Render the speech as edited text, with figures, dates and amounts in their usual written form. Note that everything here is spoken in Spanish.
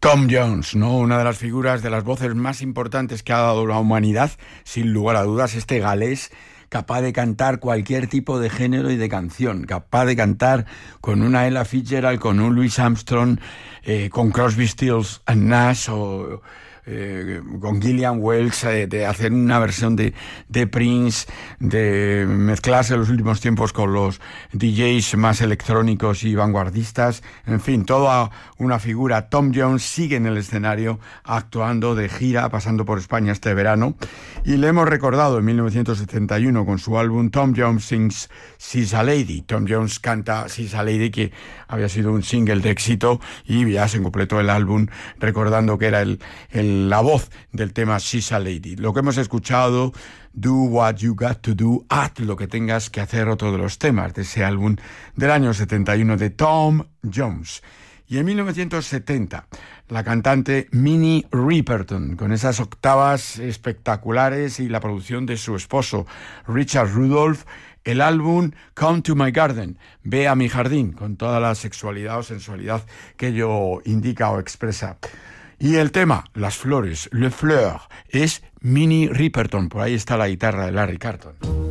Tom Jones, ¿no? Una de las figuras, de las voces más importantes que ha dado la humanidad, sin lugar a dudas, este galés capaz de cantar cualquier tipo de género y de canción, capaz de cantar con una Ella Fitzgerald, con un Louis Armstrong, con Crosby, Stills and Nash o con Gillian Welch, de hacer una versión de Prince, de mezclarse en los últimos tiempos con los DJs más electrónicos y vanguardistas, en fin, toda una figura. Tom Jones sigue en el escenario actuando de gira, pasando por España este verano, y le hemos recordado en 1971 con su álbum Tom Jones Sings She's a Lady. Tom Jones canta She's a Lady, que había sido un single de éxito, y ya se completó el álbum recordando que era la voz del tema She's a Lady. Lo que hemos escuchado, Do What You Got to Do, haz lo que tengas que hacer, otro de los temas de ese álbum del año 71 de Tom Jones. Y en 1970, la cantante Minnie Riperton, con esas octavas espectaculares y la producción de su esposo Richard Rudolph, el álbum Come to My Garden, Ve a mi jardín, con toda la sexualidad o sensualidad que ello indica o expresa. Y el tema, Las flores, Le Fleur, es Minnie Riperton. Por ahí está la guitarra de Larry Carlton.